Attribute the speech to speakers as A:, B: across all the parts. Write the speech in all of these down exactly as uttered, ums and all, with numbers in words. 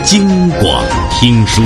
A: 京广听书。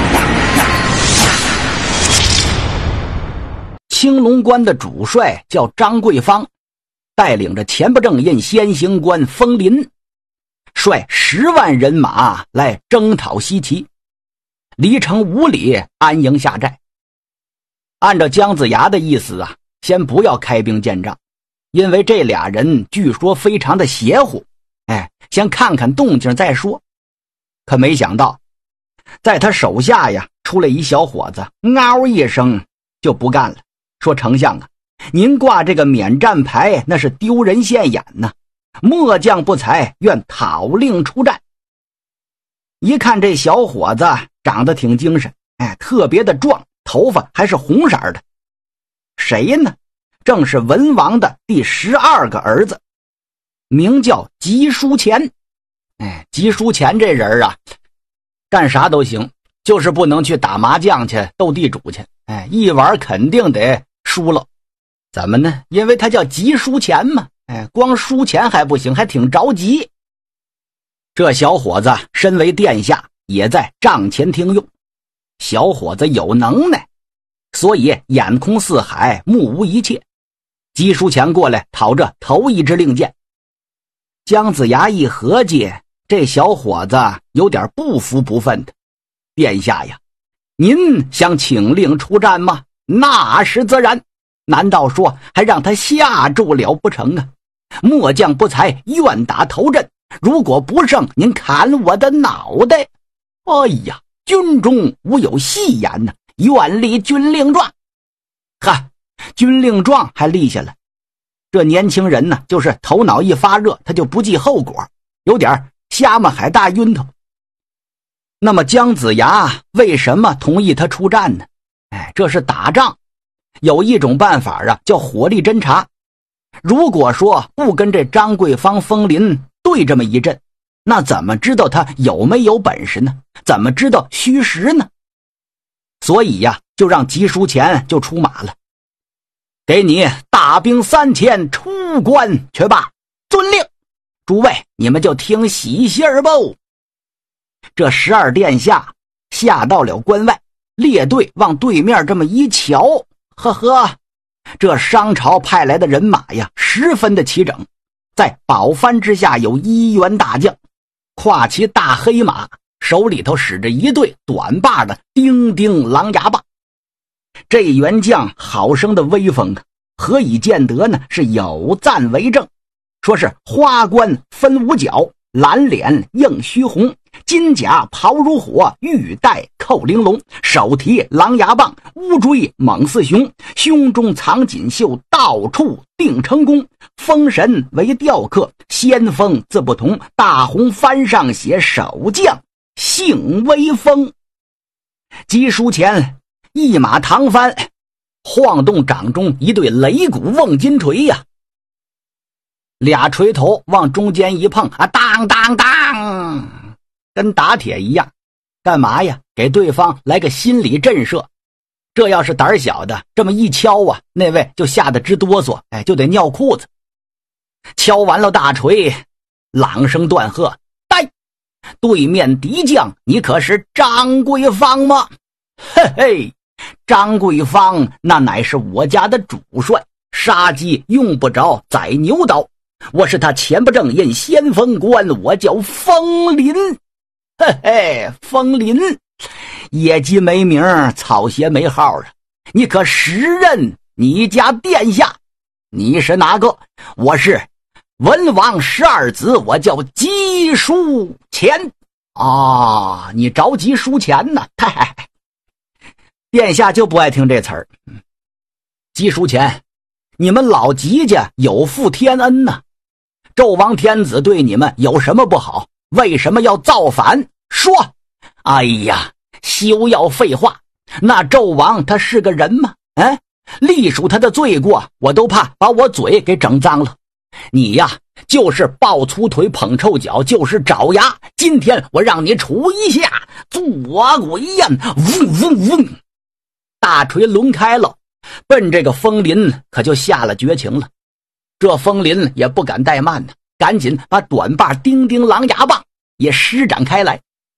B: 青龙关的主帅叫张桂芳，带领着前不正印先行官封林，率十万人马来征讨西岐，离城五里安营下寨。按照姜子牙的意思啊，先不要开兵见仗，因为这俩人据说非常的邪乎，哎，先看看动静再说。可没想到，在他手下呀，出来一小伙子，嗷一声就不干了，说：“丞相啊，您挂这个免战牌，那是丢人现眼呐！末将不才，愿讨令出战。”一看这小伙子长得挺精神，哎，特别的壮，头发还是红色的。谁呢？正是文王的第十二个儿子，名叫吉书钱。哎，吉书钱这人啊，干啥都行，就是不能去打麻将去、斗地主去。哎，一玩肯定得输了。怎么呢？因为他叫吉书钱嘛。哎，光输钱还不行，还挺着急。这小伙子身为殿下，也在帐前听用。小伙子有能耐，所以眼空四海，目无一切。吉书钱过来讨这头一支令箭。姜子牙一合计，这小伙子有点不服不忿的。殿下呀，您想请令出战吗？那是自然，难道说还让他吓住了不成啊？末将不才，愿打头阵，如果不胜，您砍我的脑袋。哎呀，军中无有戏言呢，愿立军令状。哈，军令状还立下了。这年轻人呢，就是头脑一发热，他就不计后果，有点瞎么海大晕头。那么姜子牙为什么同意他出战呢？哎，这是打仗，有一种办法啊，叫火力侦察。如果说不跟这张桂芳、封林对这么一阵，那怎么知道他有没有本事呢？怎么知道虚实呢？所以呀，就让吉书钱就出马了，给你大兵三千，出关去吧。遵令。诸位，你们就听喜信儿吧。这十二殿下下到了关外，列队往对面这么一瞧，呵呵，这商朝派来的人马呀，十分的齐整。在宝幡之下有一员大将，跨骑大黑马，手里头使着一对短把的叮叮狼牙棒。这员将好生的威风啊，何以见得呢？是有赞为证，说是花冠分五角，蓝脸映虚红，金甲袍如火，玉带扣玲珑，手提狼牙棒，乌锥猛似熊，胸中藏锦绣，到处定成功。封神为雕刻，先锋字不同，大红帆上写守将姓威风。吉书钱一马唐帆，晃动掌中一对擂鼓瓮金锤呀、啊，俩锤头往中间一碰啊，当当当，跟打铁一样。干嘛呀？给对方来个心理震慑。这要是胆小的，这么一敲啊，那位就吓得直哆嗦，哎，就得尿裤子。敲完了大锤，朗声断喝：“呆！对面敌将，你可是张桂芳吗？”嘿嘿，张桂芳那乃是我家的主帅，杀鸡用不着宰牛刀。我是他前不正印先锋官，我叫封林。嘿嘿，封林，野鸡没名，草鞋没号啊！你可识认你家殿下？你是哪个？我是文王十二子，我叫吉书钱。啊，你着急输钱呢？嗨，殿下就不爱听这词儿。吉书钱，你们老吉家有负天恩呢、啊。纣王天子对你们有什么不好？为什么要造反？说！哎呀，休要废话！那纣王他是个人吗？哎，隶属他的罪过，我都怕把我嘴给整脏了。你呀，就是抱粗腿捧臭脚，就是爪牙。今天我让你处一下，做鬼呀！嗡嗡嗡，大锤抡开了，奔这个封林可就下了绝情了。这封林也不敢怠慢呢，赶紧把短把叮叮狼牙棒也施展开来。